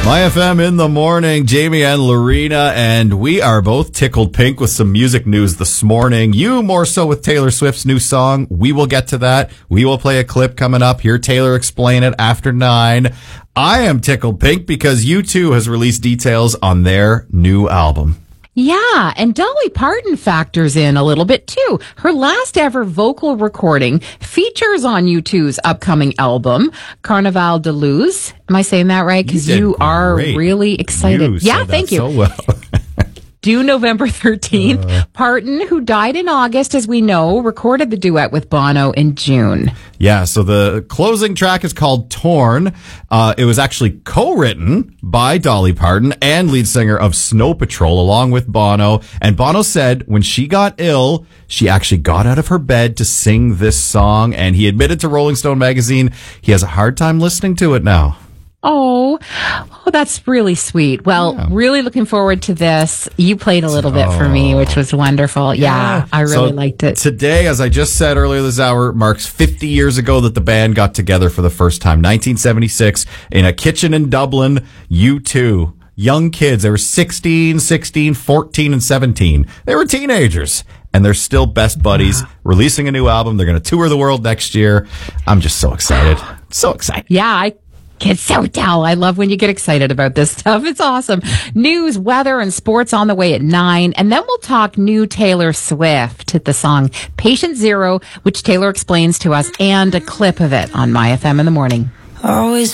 My FM in the morning, Jamie and Lorena, and we are both tickled pink with some music news this morning. You more so with Taylor Swift's new song. We will get to that. We will play a clip coming up. Hear Taylor explain it after 9. I am tickled pink because U2 has released details on their new album. Yeah, and Dolly Parton factors in a little bit too. Her last ever vocal recording features on U2's upcoming album, Carnaval de Luz. Am I saying that right? Because you are really excited. Yeah, thank you. So well. Due November 13th, Parton, who died in August, as we know, recorded the duet with Bono in June. Yeah, so the closing track is called Torn. It was actually co-written by Dolly Parton and lead singer of Snow Patrol, along with Bono. And Bono said when she got ill, she actually got out of her bed to sing this song. And he admitted to Rolling Stone magazine he has a hard time listening to it now. Oh, that's really sweet. Well, really looking forward to this. You played a little bit for me, which was wonderful. Yeah, I really liked it. Today, as I just said earlier this hour, marks 50 years ago that the band got together for the first time. 1976, in a kitchen in Dublin, U2. Young kids. They were 16, 14, and 17. They were teenagers. And they're still best buddies, releasing a new album. They're going to tour the world next year. I'm just so excited. So excited. Yeah, I can so tell. I love when you get excited about this stuff. It's awesome. News, weather, and sports on the way at 9. And then we'll talk new Taylor Swift, the song Patient Zero, which Taylor explains to us, and a clip of it on My FM in the morning. Always